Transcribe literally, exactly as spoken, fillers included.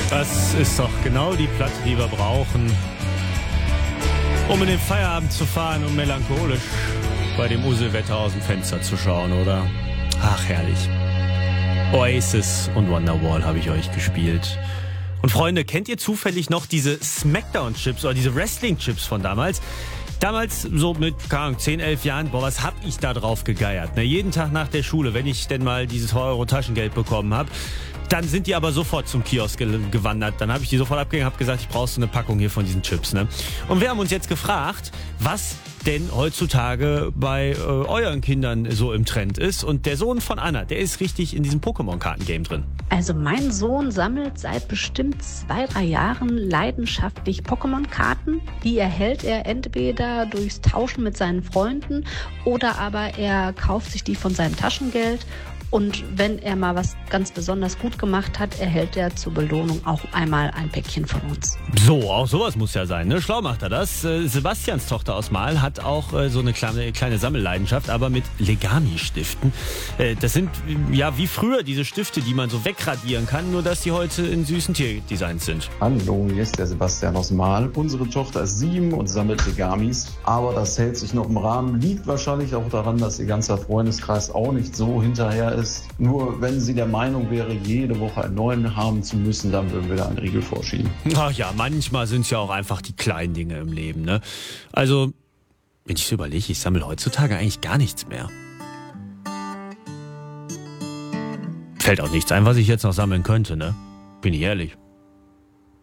Das ist doch genau die Platte, die wir brauchen, um in den Feierabend zu fahren und melancholisch bei dem Uselwetter aus dem Fenster zu schauen, oder? Ach, herrlich. Oasis und Wonderwall habe ich euch gespielt. Und Freunde, kennt ihr zufällig noch diese Smackdown-Chips oder diese Wrestling-Chips von damals? Damals, so mit, keine Ahnung, zehn, elf Jahren, boah, was hab ich da drauf gegeiert. Ne? Jeden Tag nach der Schule, wenn ich denn mal dieses zwei Euro Taschengeld bekommen habe. Dann sind die aber sofort zum Kiosk ge- gewandert. Dann habe ich die sofort abgegeben, habe gesagt, ich brauche so eine Packung hier von diesen Chips. Ne? Und wir haben uns jetzt gefragt, was denn heutzutage bei äh, euren Kindern so im Trend ist. Und der Sohn von Anna, der ist richtig in diesem Pokémon-Karten-Game drin. Also mein Sohn sammelt seit bestimmt zwei, drei Jahren leidenschaftlich Pokémon-Karten. Die erhält er entweder durchs Tauschen mit seinen Freunden oder aber er kauft sich die von seinem Taschengeld. Und wenn er mal was ganz besonders gut gemacht hat, erhält er zur Belohnung auch einmal ein Päckchen von uns. So, auch sowas muss ja sein, ne? Schlau macht er das. Äh, Sebastians Tochter aus Mahl hat auch äh, so eine kleine, kleine Sammelleidenschaft, aber mit Legami-Stiften. Äh, das sind ja wie früher diese Stifte, die man so wegradieren kann, nur dass die heute in süßen Tierdesigns sind. Hallo, hier ist der Sebastian aus Mahl. Unsere Tochter ist sieben und sammelt Legamis, aber das hält sich noch im Rahmen. Liegt wahrscheinlich auch daran, dass ihr ganzer Freundeskreis auch nicht so hinterher ist. Nur wenn sie der Meinung wäre, jede Woche einen neuen haben zu müssen, dann würden wir da einen Riegel vorschieben. Ach ja, manchmal sind es ja auch einfach die kleinen Dinge im Leben, ne? Also, wenn ich so überlege, ich sammle heutzutage eigentlich gar nichts mehr. Fällt auch nichts ein, was ich jetzt noch sammeln könnte, ne? Bin ich ehrlich.